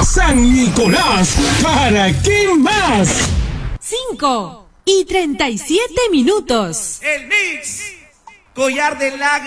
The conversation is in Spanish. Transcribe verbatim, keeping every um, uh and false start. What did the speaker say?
San Nicolás, ¿para qué más? cinco y treinta y siete minutos. El mix, collar de lágrimas.